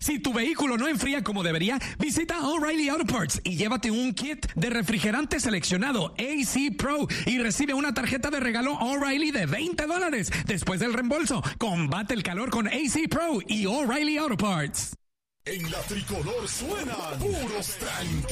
Si tu vehículo no enfría como debería, visita O'Reilly Auto Parts y llévate un kit de refrigerante seleccionado AC Pro y recibe una tarjeta de regalo O'Reilly de $20 después del reembolso. Combate el calor con AC Pro y O'Reilly Auto Parts. En la tricolor suenan puros tranquilos.